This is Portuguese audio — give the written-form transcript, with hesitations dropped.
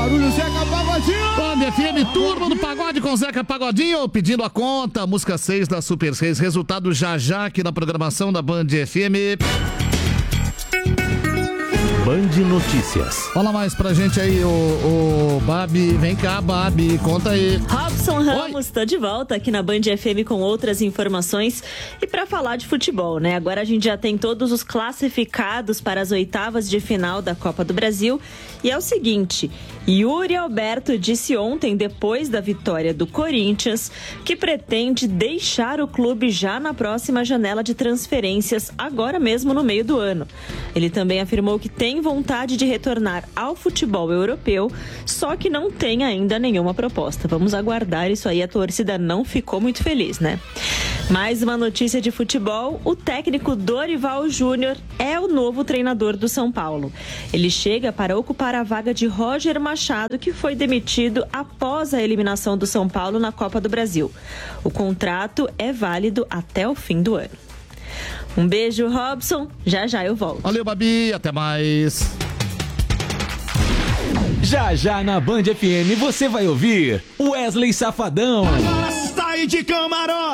barulho, Zeca Pagodinho! Band FM, turma do pagode com Zeca Pagodinho, pedindo a conta, música 6 da Super 6, resultado já aqui na programação da Band FM. Band Notícias. Fala mais pra gente aí, o Babi. Vem cá, Babi, conta aí. Robson Ramos está de volta aqui na Band FM com outras informações e para falar de futebol, né? Agora a gente já tem todos os classificados para as oitavas de final da Copa do Brasil e é o seguinte, Yuri Alberto disse ontem, depois da vitória do Corinthians, que pretende deixar o clube já na próxima janela de transferências, agora mesmo no meio do ano. Ele também afirmou que tem vontade de retornar ao futebol europeu, só que não tem ainda nenhuma proposta. Vamos aguardar isso aí, a torcida não ficou muito feliz, né? Mais uma notícia de futebol, o técnico Dorival Júnior é o novo treinador do São Paulo. Ele chega para ocupar a vaga de Roger Machado, que foi demitido após a eliminação do São Paulo na Copa do Brasil. O contrato é válido até o fim do ano. Um beijo, Robson. Já eu volto. Valeu, Babi. Até mais. Já na Band FM você vai ouvir Wesley Safadão. Agora sai de camarote!